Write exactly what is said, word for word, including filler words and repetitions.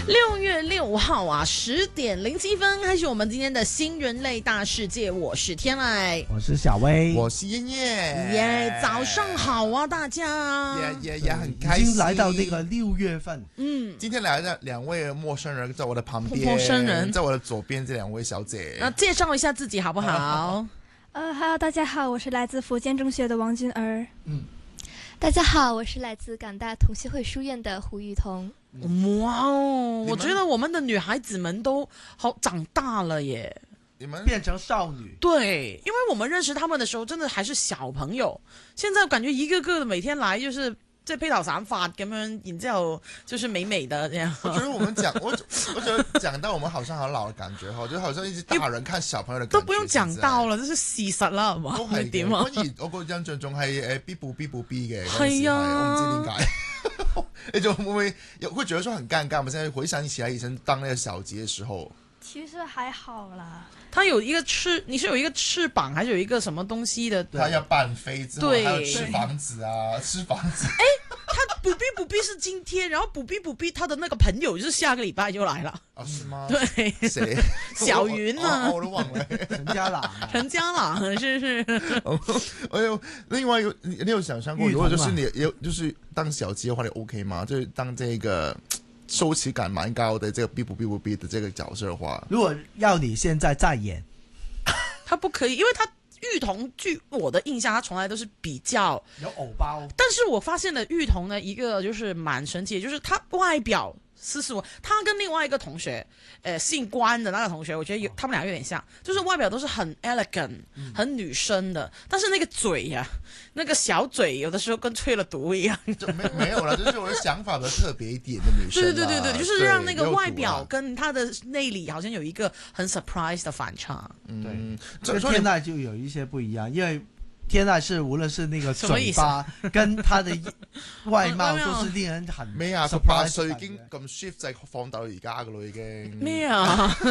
六月六号啊，十点零七分开始我们今天的新人类大世界。我是天爱， 我是小薇， 我是燕燕。 耶，早上好啊，大家。 也也也很开心， 已经来到那个六月份。 嗯， 今天来的两位陌生人在我的旁边， 陌生人在我的左边这两位小姐。 那介绍一下自己好不好？ 呃，Hello，大家好，我是来自福建中学的王君儿。 嗯， 大家好，我是来自港大同协会书院的胡玉彤。 哇哦，我觉得我们的女孩子们都好长大了耶。 你们变成少女， 对，因为我们认识他们的时候，真的还是小朋友。现在感觉一个个的每天来就是即係披頭散髮咁樣，然之後就是美美的這樣。 我覺得我們講，我我覺得講到我們好像好老的感覺哈，就好像一直大人看小朋友的感覺。 都不用講到啦，這是事實啦，係嘛？ 都係點啊？ 我個印象仲係誒 B 部 B 部 B 嘅， 係啊， 我唔知點解。你就會唔會會覺得說很尷尬嗎？現在回想起來以前當那個小傑的時候。 其實還好啦， 他有一個翅，你是有一個翅膀，還是有一個什麼東西的？ 他要半飛之後， 對， 還要吃房子啊，吃房子。 哎，他補 B 補 B 是今天，然後補 B 補 B 他的那個朋友就是下個禮拜就來了。 哦，是嗎？ 對， 誰？ 小雲啊， 我都忘了。 陳家朗， 陳家朗，是是。 哎呦，另外一個你你有想象過，如果就是你有就是當小雞的話，你 OK 嗎？就是當這個。收視感蠻高的這個 B 不 B 不 B 的這個角色的話， 如果要你現在再演， 他不可以，因為他玉彤據我的印象，他從來都是比較有偶包。 但是我發現了玉彤呢一個就是蠻神奇的，就是他外表私事我，他跟另外一個同學，呃姓關的那個同學，我覺得有他們倆有點像，就是外表都是很 elegant、嗯、很女生的，但是那個嘴呀、啊，那個小嘴有的時候跟吹了毒一樣。 就沒沒有了，就是我的想法比較特別一點的女生。 對對對對，就是讓那個外表跟她的內裏好像有一個很 surprise 的反差。 嗯， 這天籟就有一些不一樣，因為天籟是無論是那個嘴巴跟他的外貌都是令人很咩啊？十八歲已經咁 shift 就放到而家噶咯，已經咩啊？